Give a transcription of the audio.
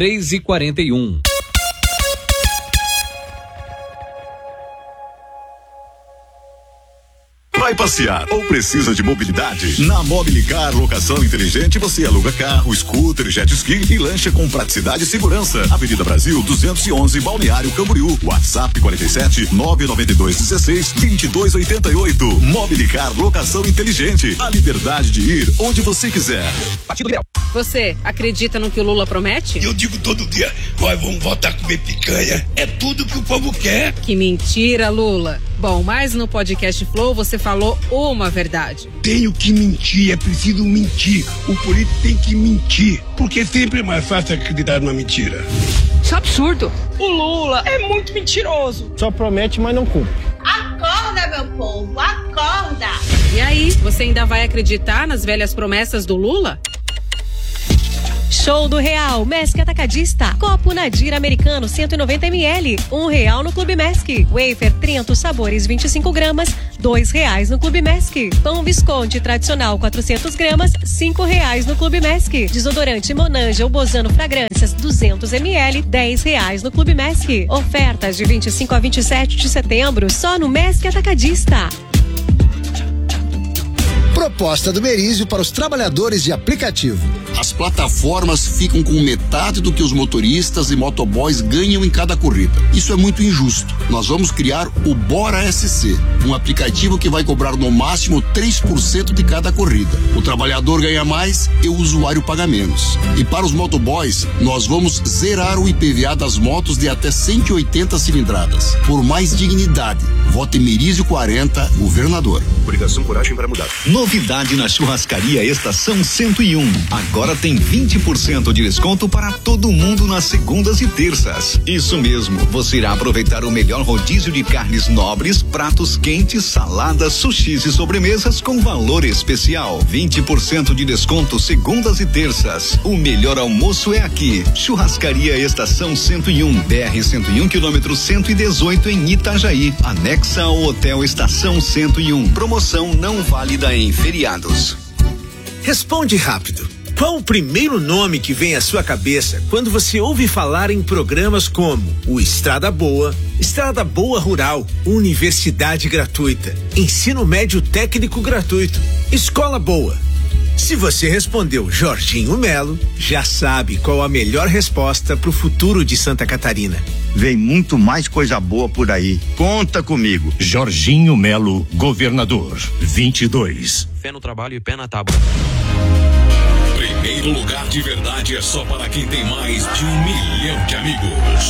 3h41. Vai passear ou precisa de mobilidade? Na Mobilicar Locação Inteligente você aluga carro, scooter, jet ski e lancha com praticidade e segurança. Avenida Brasil 211, Balneário Camboriú. WhatsApp 47-99216-2288. Mobilicar Locação Inteligente. A liberdade de ir onde você quiser. Partido Liberal. Você acredita no que o Lula promete? Eu digo todo dia, nós vamos voltar a comer picanha. É tudo que o povo quer. Que mentira, Lula. Bom, mas no podcast Flow você falou uma verdade. Tenho que mentir, é preciso mentir. O político tem que mentir, porque sempre é mais fácil acreditar numa mentira. Isso é absurdo. O Lula é muito mentiroso. Só promete, mas não cumpre. Acorda, meu povo, acorda. E aí, você ainda vai acreditar nas velhas promessas do Lula? Show do Real, Mesc Atacadista. Copo Nadir americano 190 ml, R$1 no Clube Mesc. Wafer Trento sabores 25 gramas, R$2 no Clube Mesc. Pão Visconti tradicional 400 gramas, R$5 no Clube Mesc. Desodorante Monange ou Bozano Fragrâncias 200 ml, R$10 no Clube Mesc. Ofertas de 25 a 27 de setembro só no Mesc Atacadista. Proposta do Merizio para os trabalhadores de aplicativo. As plataformas ficam com metade do que os motoristas e motoboys ganham em cada corrida. Isso é muito injusto. Nós vamos criar o Bora SC, um aplicativo que vai cobrar no máximo 3% de cada corrida. O trabalhador ganha mais e o usuário paga menos. E para os motoboys, nós vamos zerar o IPVA das motos de até 180 cilindradas. Por mais dignidade, vote Merizio 40, governador. Coligação Coragem para Mudar. Novidade na Churrascaria Estação 101. Agora tem 20% de desconto para todo mundo nas segundas e terças. Isso mesmo, você irá aproveitar o melhor rodízio de carnes nobres, pratos quentes, saladas, sushis e sobremesas com valor especial. 20% de desconto segundas e terças. O melhor almoço é aqui. Churrascaria Estação 101, BR 101, quilômetro 118 em Itajaí. Anexa ao Hotel Estação 101. Promoção não válida em feriados. Responde rápido. Qual o primeiro nome que vem à sua cabeça quando você ouve falar em programas como o Estrada Boa Rural, Universidade Gratuita, Ensino Médio Técnico Gratuito, Escola Boa? Se você respondeu Jorginho Melo, já sabe qual a melhor resposta para o futuro de Santa Catarina. Vem muito mais coisa boa por aí. Conta comigo. Jorginho Melo, governador. 22. Fé no trabalho e pé na tábua. Primeiro lugar de verdade é só para quem tem mais de 1 milhão de amigos.